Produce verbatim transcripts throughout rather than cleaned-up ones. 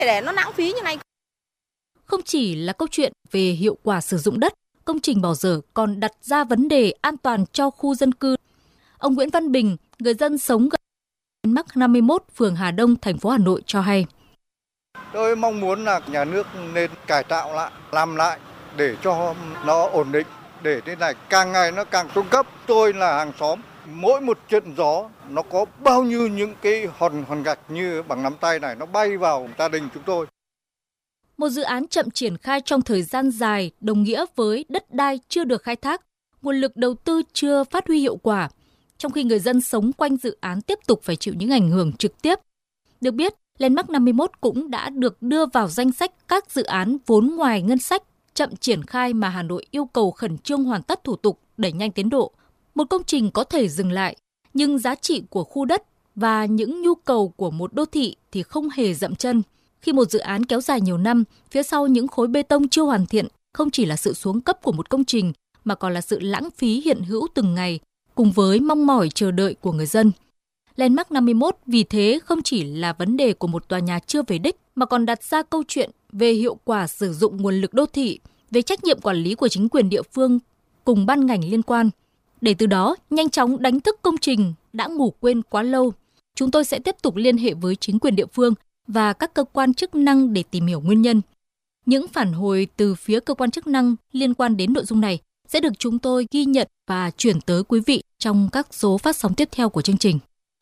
để nó lãng phí như này. Không chỉ là câu chuyện về hiệu quả sử dụng đất, công trình bỏ dở còn đặt ra vấn đề an toàn cho khu dân cư. Ông Nguyễn Văn Bình, người dân sống gần Landmark năm mươi mốt, phường Hà Đông, thành phố Hà Nội cho hay. Tôi mong muốn là nhà nước nên cải tạo lại, làm lại để cho nó ổn định, để thế này càng ngày nó càng xuống cấp. Tôi là hàng xóm, mỗi một trận gió nó có bao nhiêu những cái hòn hòn gạch như bằng nắm tay này nó bay vào gia đình chúng tôi. Một dự án chậm triển khai trong thời gian dài đồng nghĩa với đất đai chưa được khai thác, nguồn lực đầu tư chưa phát huy hiệu quả, trong khi người dân sống quanh dự án tiếp tục phải chịu những ảnh hưởng trực tiếp. Được biết, Landmark năm mươi mốt cũng đã được đưa vào danh sách các dự án vốn ngoài ngân sách chậm triển khai mà Hà Nội yêu cầu khẩn trương hoàn tất thủ tục, đẩy nhanh tiến độ. Một công trình có thể dừng lại, nhưng giá trị của khu đất và những nhu cầu của một đô thị thì không hề dậm chân. Khi một dự án kéo dài nhiều năm, phía sau những khối bê tông chưa hoàn thiện không chỉ là sự xuống cấp của một công trình mà còn là sự lãng phí hiện hữu từng ngày cùng với mong mỏi chờ đợi của người dân. Landmark năm mươi mốt vì thế không chỉ là vấn đề của một tòa nhà chưa về đích mà còn đặt ra câu chuyện về hiệu quả sử dụng nguồn lực đô thị, về trách nhiệm quản lý của chính quyền địa phương cùng ban ngành liên quan. Để từ đó nhanh chóng đánh thức công trình đã ngủ quên quá lâu, chúng tôi sẽ tiếp tục liên hệ với chính quyền địa phương và các cơ quan chức năng để tìm hiểu nguyên nhân. Những phản hồi từ phía cơ quan chức năng liên quan đến nội dung này sẽ được chúng tôi ghi nhận và chuyển tới quý vị trong các số phát sóng tiếp theo của chương trình.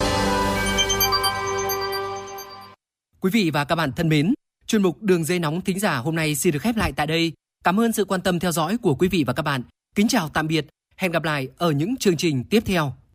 Quý vị và các bạn thân mến, chuyên mục Đường dây nóng thính giả hôm nay xin được khép lại tại đây. Cảm ơn sự quan tâm theo dõi của quý vị và các bạn. Kính chào tạm biệt, hẹn gặp lại ở những chương trình tiếp theo.